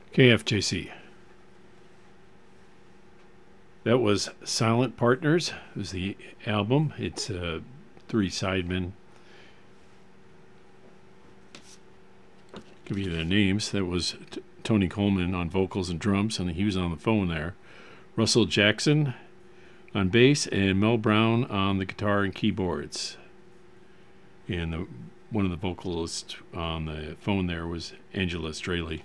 KFJC. That was Silent Partners. It was the album. It's three sidemen. Give you their names. That was Tony Coleman on vocals and drums, and he was on the phone there. Russell Jackson on bass, and Mel Brown on the guitar and keyboards. And one of the vocalists on the phone there was Angela Straley.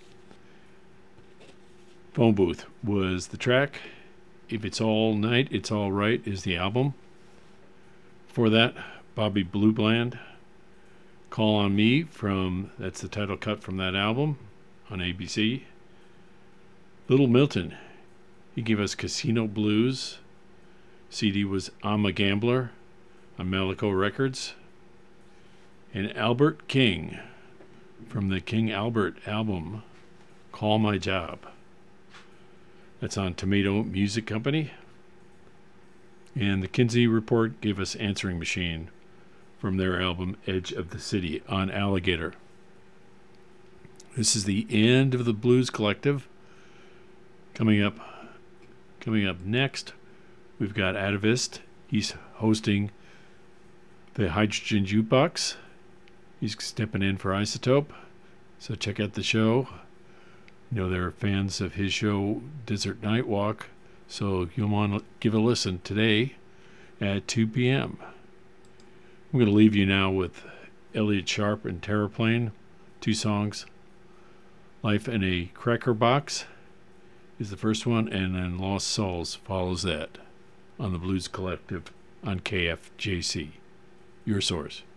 Phone Booth was the track. If It's All Night, It's All Right is the album. For that, Bobby Blue Bland, Call on Me, that's the title cut from that album on ABC. Little Milton, he gave us Casino Blues. CD was I'm a Gambler on Malico Records. And Albert King from the King Albert album, Call My Job. That's on Tomato Music Company. And the Kinsey Report gave us Answering Machine from their album Edge of the City on Alligator. This is the end of the Blues Collective. Coming up next, we've got Atavist. He's hosting the Hydrogen Jukebox. He's stepping in for Isotope. So check out the show. You know, they're fans of his show, Desert Night Walk, so you'll want to give a listen today at 2 p.m. I'm going to leave you now with Elliott Sharp and Terraplane, two songs. Life in a Cracker Box is the first one, and then Lost Souls follows that on the Blues Collective on KFJC, your source.